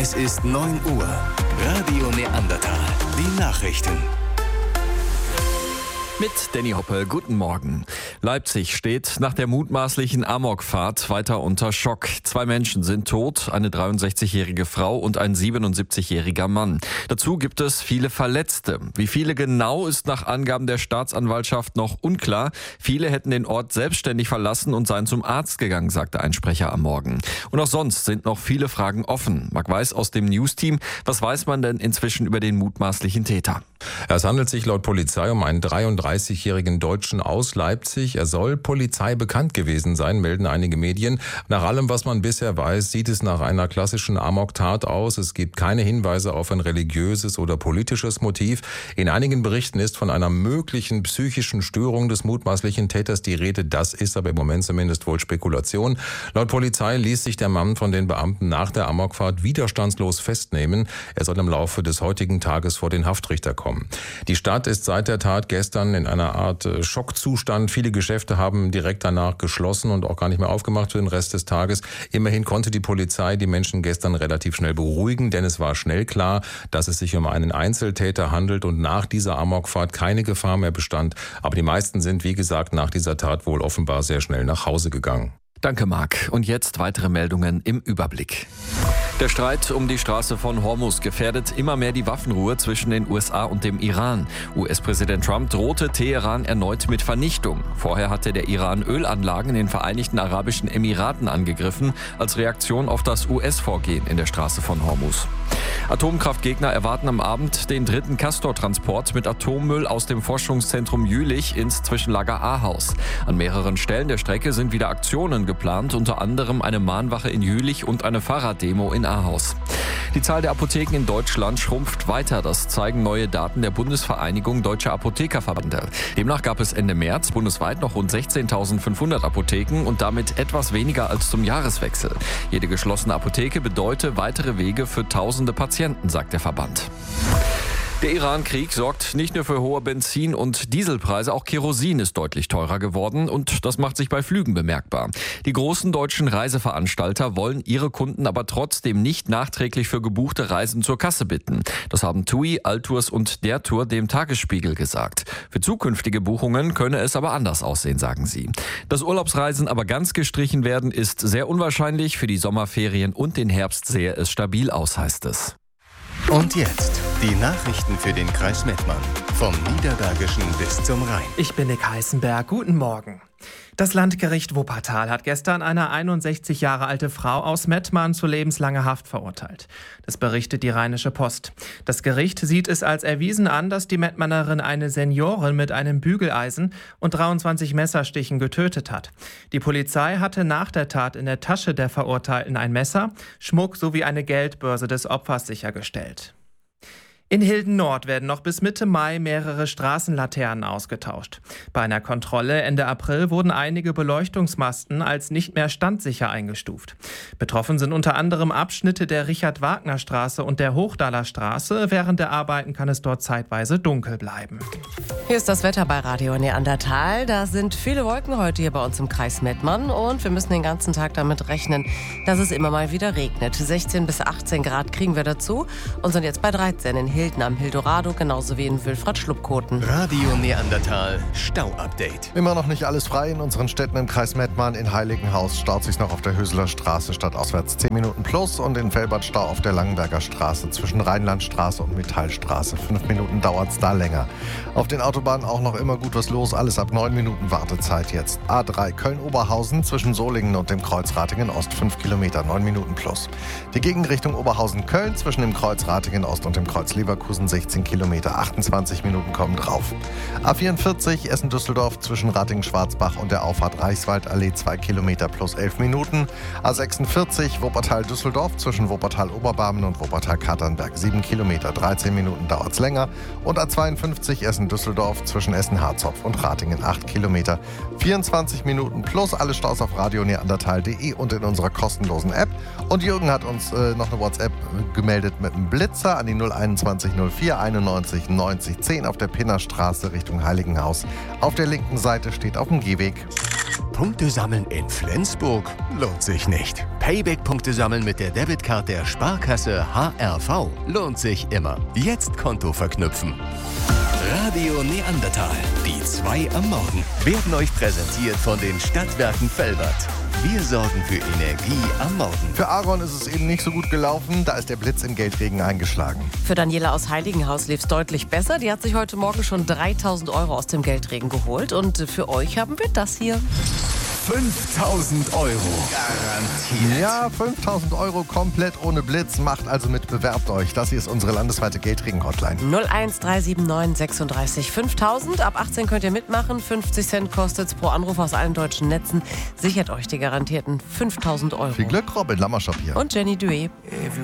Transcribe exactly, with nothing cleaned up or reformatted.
Es ist neun Uhr. Radio Neandertal. Die Nachrichten. Mit Danny Hoppe, guten Morgen. Leipzig steht nach der mutmaßlichen Amokfahrt weiter unter Schock. Zwei Menschen sind tot, eine dreiundsechzigjährige Frau und ein siebenundsiebzigjähriger Mann. Dazu gibt es viele Verletzte. Wie viele genau, ist nach Angaben der Staatsanwaltschaft noch unklar. Viele hätten den Ort selbstständig verlassen und seien zum Arzt gegangen, sagte ein Sprecher am Morgen. Und auch sonst sind noch viele Fragen offen. Marc Weiß aus dem News-Team. Was weiß man denn inzwischen über den mutmaßlichen Täter? Es handelt sich laut Polizei um einen dreiunddreißigjährigen Deutschen aus Leipzig. Er soll Polizei bekannt gewesen sein, melden einige Medien. Nach allem, was man bisher weiß, sieht es nach einer klassischen Amok-Tat aus. Es gibt keine Hinweise auf ein religiöses oder politisches Motiv. In einigen Berichten ist von einer möglichen psychischen Störung des mutmaßlichen Täters die Rede. Das ist aber im Moment zumindest wohl Spekulation. Laut Polizei ließ sich der Mann von den Beamten nach der Amokfahrt widerstandslos festnehmen. Er soll im Laufe des heutigen Tages vor den Haftrichter kommen. Die Stadt ist seit der Tat gestern in einer Art Schockzustand. Viele Geschäfte haben direkt danach geschlossen und auch gar nicht mehr aufgemacht für den Rest des Tages. Immerhin konnte die Polizei die Menschen gestern relativ schnell beruhigen, denn es war schnell klar, dass es sich um einen Einzeltäter handelt und nach dieser Amokfahrt keine Gefahr mehr bestand. Aber die meisten sind, wie gesagt, nach dieser Tat wohl offenbar sehr schnell nach Hause gegangen. Danke, Marc. Und jetzt weitere Meldungen im Überblick. Der Streit um die Straße von Hormuz gefährdet immer mehr die Waffenruhe zwischen den U S A und dem Iran. U S-Präsident Trump drohte Teheran erneut mit Vernichtung. Vorher hatte der Iran Ölanlagen in den Vereinigten Arabischen Emiraten angegriffen, als Reaktion auf das U S-Vorgehen in der Straße von Hormuz. Atomkraftgegner erwarten am Abend den dritten Castor-Transport mit Atommüll aus dem Forschungszentrum Jülich ins Zwischenlager Ahaus. An mehreren Stellen der Strecke sind wieder Aktionen geplant, unter anderem eine Mahnwache in Jülich und eine Fahrraddemo in Ahaus. Die Zahl der Apotheken in Deutschland schrumpft weiter. Das zeigen neue Daten der Bundesvereinigung Deutscher Apothekerverbände. Demnach gab es Ende März bundesweit noch rund sechzehntausendfünfhundert Apotheken und damit etwas weniger als zum Jahreswechsel. Jede geschlossene Apotheke bedeutet weitere Wege für tausende Patienten, sagt der Verband. Der Iran-Krieg sorgt nicht nur für hohe Benzin- und Dieselpreise, auch Kerosin ist deutlich teurer geworden und das macht sich bei Flügen bemerkbar. Die großen deutschen Reiseveranstalter wollen ihre Kunden aber trotzdem nicht nachträglich für gebuchte Reisen zur Kasse bitten. Das haben TUI, Altours und der Tour dem Tagesspiegel gesagt. Für zukünftige Buchungen könne es aber anders aussehen, sagen sie. Dass Urlaubsreisen aber ganz gestrichen werden, ist sehr unwahrscheinlich. Für die Sommerferien und den Herbst sähe es stabil aus, heißt es. Und jetzt die Nachrichten für den Kreis Mettmann. Vom Niederbergischen bis zum Rhein. Ich bin Nick Heißenberg. Guten Morgen. Das Landgericht Wuppertal hat gestern eine einundsechzig Jahre alte Frau aus Mettmann zu lebenslanger Haft verurteilt. Das berichtet die Rheinische Post. Das Gericht sieht es als erwiesen an, dass die Mettmannerin eine Seniorin mit einem Bügeleisen und dreiundzwanzig Messerstichen getötet hat. Die Polizei hatte nach der Tat in der Tasche der Verurteilten ein Messer, Schmuck sowie eine Geldbörse des Opfers sichergestellt. In Hilden Nord werden noch bis Mitte Mai mehrere Straßenlaternen ausgetauscht. Bei einer Kontrolle Ende April wurden einige Beleuchtungsmasten als nicht mehr standsicher eingestuft. Betroffen sind unter anderem Abschnitte der Richard-Wagner-Straße und der Hochdaler Straße. Während der Arbeiten kann es dort zeitweise dunkel bleiben. Hier ist das Wetter bei Radio Neandertal. Da sind viele Wolken heute hier bei uns im Kreis Mettmann und wir müssen den ganzen Tag damit rechnen, dass es immer mal wieder regnet. sechzehn bis achtzehn Grad kriegen wir dazu und sind jetzt bei dreizehn in Hilden. Hilden am Hildorado, genauso wie in Wülfrath-Schlupkoten. Radio Neandertal Stau-Update. Immer noch nicht alles frei in unseren Städten im Kreis Mettmann. In Heiligenhaus staut sich noch auf der Höseler Straße stadtauswärts zehn Minuten plus und in Velbert Stau auf der Langenberger Straße zwischen Rheinlandstraße und Metallstraße. fünf Minuten dauert es da länger. Auf den Autobahnen auch noch immer gut was los. Alles ab neun Minuten Wartezeit jetzt. A drei Köln-Oberhausen zwischen Solingen und dem Kreuz Ratingen-Ost fünf Kilometer, neun Minuten plus. Die Gegenrichtung Oberhausen-Köln zwischen dem Kreuz Ratingen-Ost und dem Kreuz Leverkusen sechzehn Kilometer, achtundzwanzig Minuten kommen drauf. A vierundvierzig Essen-Düsseldorf zwischen Ratingen-Schwarzbach und der Auffahrt Reichswaldallee zwei Kilometer plus elf Minuten. A sechsundvierzig Wuppertal-Düsseldorf zwischen Wuppertal-Oberbarmen und Wuppertal-Katernberg sieben Kilometer, dreizehn Minuten dauert es länger. Und A zweiundfünfzig Essen-Düsseldorf zwischen Essen-Harzopf und Ratingen acht Kilometer, vierundzwanzig Minuten plus. Alle Staus auf radio neandertal punkt de und in unserer kostenlosen App. Und Jürgen hat uns äh, noch eine WhatsApp gemeldet mit einem Blitzer an die null einundzwanzig null vier einundneunzig neunzig zehn auf der Pinnerstraße Richtung Heiligenhaus. Auf der linken Seite steht auf dem Gehweg. Punkte sammeln in Flensburg lohnt sich nicht. Payback-Punkte sammeln mit der Debitcard der Sparkasse H R V lohnt sich immer. Jetzt Konto verknüpfen. Radio Neandertal, die zwei am Morgen, werden euch präsentiert von den Stadtwerken Velbert. Wir sorgen für Energie am Morgen. Für Aaron ist es eben nicht so gut gelaufen, da ist der Blitz im Geldregen eingeschlagen. Für Daniela aus Heiligenhaus lief es deutlich besser. Die hat sich heute Morgen schon dreitausend Euro aus dem Geldregen geholt. Und für euch haben wir das hier. fünftausend Euro. Garantiert. Ja, fünftausend Euro komplett ohne Blitz. Macht also mit, bewerbt euch. Das hier ist unsere landesweite Geldregen-Hotline. null eins drei sieben neun sechsunddreißig fünftausend. Ab achtzehn könnt ihr mitmachen. fünfzig Cent kostet es pro Anruf aus allen deutschen Netzen. Sichert euch die garantierten fünftausend Euro. Viel Glück, Robin Lammerschop hier. Und Jenny Duet.